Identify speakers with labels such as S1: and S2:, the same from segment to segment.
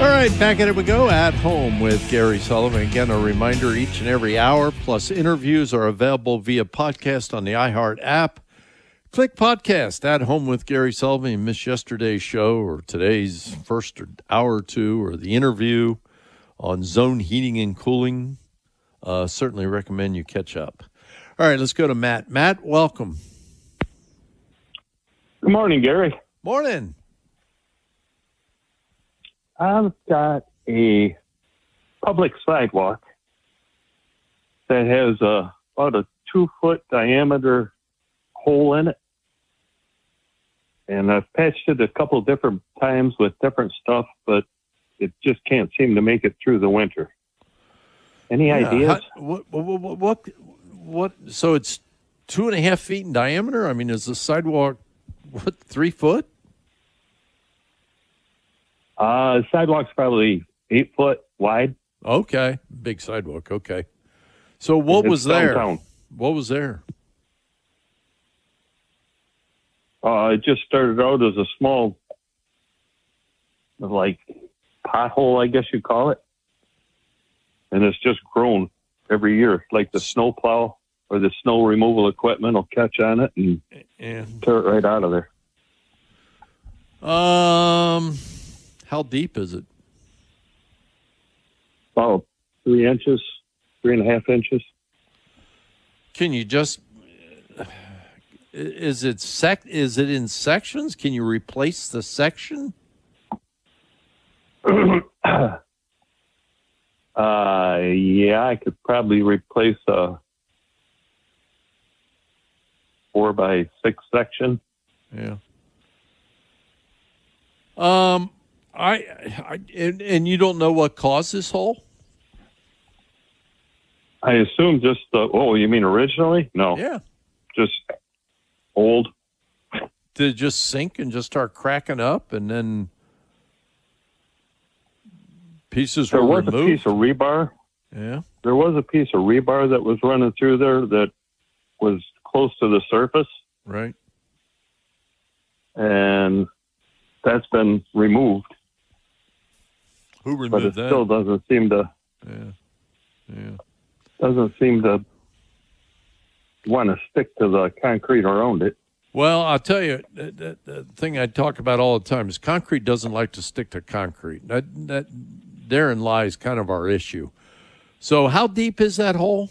S1: All right, back at it we go, At Home with Gary Sullivan. Again, a reminder, each and every hour, plus interviews are available via podcast on the iHeart app. Click podcast, At Home with Gary Sullivan. You missed yesterday's show or today's first hour or two or the interview on zone heating and cooling. Certainly recommend you catch up. All right, let's go to Matt. Matt, welcome.
S2: Good morning, Gary.
S1: Morning.
S2: I've got a public sidewalk that has about a 2-foot diameter hole in it. And I've patched it a couple different times with different stuff, but it just can't seem to make it through the winter. Any ideas?
S1: What? So it's 2.5 feet in diameter? I mean, is the sidewalk, 3 foot?
S2: The sidewalk's probably 8 foot wide.
S1: Okay. Big sidewalk. Okay. So what was there?
S2: Downtown.
S1: What was there?
S2: It just started out as a small, like, pothole, I guess you'd call it. And it's just grown every year. Like the snow plow or the snow removal equipment will catch on it and tear it right out of there.
S1: How deep is it?
S2: About 3 inches, 3.5 inches.
S1: Can you just? Is it in sections? Can you replace the section?
S2: Yeah, I could probably replace a 4x6 section.
S1: Yeah. And you don't know what caused this hole?
S2: I assume just you mean originally? No.
S1: Yeah.
S2: Just old.
S1: Did it just sink and just start cracking up and then pieces were removed?
S2: There was a piece of rebar.
S1: Yeah.
S2: There was a piece of rebar that was running through there that was close to the surface.
S1: Right.
S2: And that's been removed.
S1: Who removed
S2: but it
S1: that?
S2: Still doesn't seem to.
S1: Yeah.
S2: Doesn't seem to want to stick to the concrete around it.
S1: Well, I'll tell you, the thing I talk about all the time is concrete doesn't like to stick to concrete. That therein lies kind of our issue. So, how deep is that hole?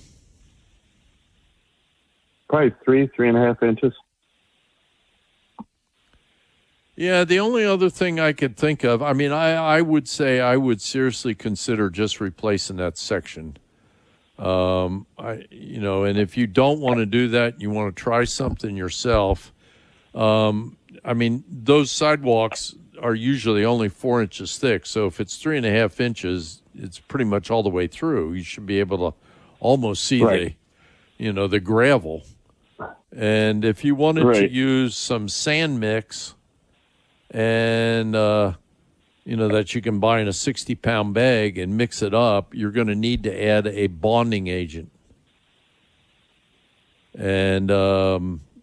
S2: Probably 3.5 inches.
S1: Yeah, the only other thing I could think of, I mean, I would say I would seriously consider just replacing that section. And if you don't want to do that, you want to try something yourself. I mean, those sidewalks are usually only 4 inches thick. So if it's 3.5 inches, it's pretty much all the way through. You should be able to almost see the gravel. And if you wanted to use some sand mix, and, that you can buy in a 60-pound bag and mix it up, you're going to need to add a bonding agent. And, at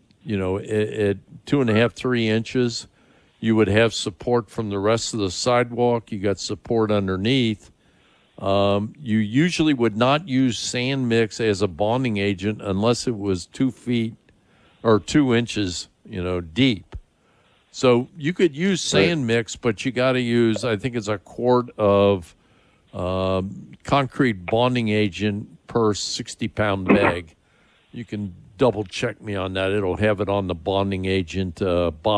S1: 2.5, 3 inches, you would have support from the rest of the sidewalk. You got support underneath. You usually would not use sand mix as a bonding agent unless it was 2 feet or 2 inches, deep. So you could use sand mix, but you got to use, I think it's a quart of concrete bonding agent per 60-pound bag. You can double check me on that. It'll have it on the bonding agent box.